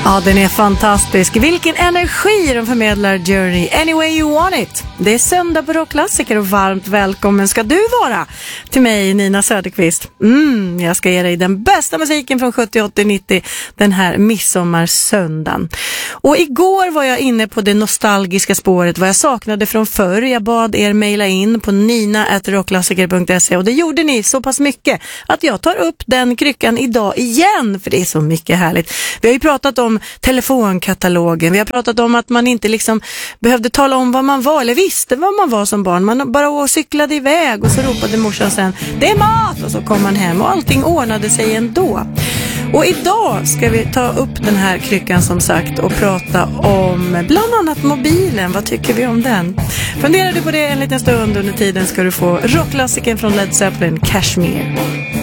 Ja, den är fantastisk. Vilken energi de förmedlar, Journey. Any way you want it. Det är söndag på Rockklassiker och varmt välkommen ska du vara till mig, Nina Söderqvist. Jag ska ge dig den bästa musiken från 70, 80, 90 den här midsommarsöndagen. Och igår var jag inne på det nostalgiska spåret, vad jag saknade från förr. Jag bad er mejla in på nina@rockklassiker.se och det gjorde ni så pass mycket att jag tar upp den kryckan idag igen, för det är så mycket härligt. Vi har ju pratat om telefonkatalogen, vi har pratat om att man inte liksom behövde tala om vad man var eller visste vad man var som barn. Man bara cyklade iväg och så ropade morsan sen, det är mat, och så kom man hem och allting ordnade sig ändå. Och idag ska vi ta upp den här kryckan som sagt och prata om bland annat mobilen. Vad tycker vi om den? Funderar du på det en liten stund, under tiden ska du få rockklassikern från Led Zeppelin, Kashmir.